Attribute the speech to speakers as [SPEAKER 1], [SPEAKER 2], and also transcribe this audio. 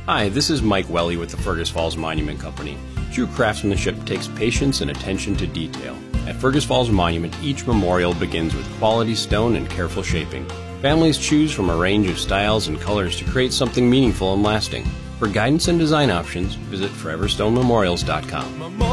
[SPEAKER 1] Hi, this is Mike Welly with the Fergus Falls Monument Company. True craftsmanship takes patience and attention to detail. At Fergus Falls Monument, each memorial begins with quality stone and careful shaping. Families choose from a range of styles and colors to create something meaningful and lasting. For guidance and design options, visit foreverstonememorials.com.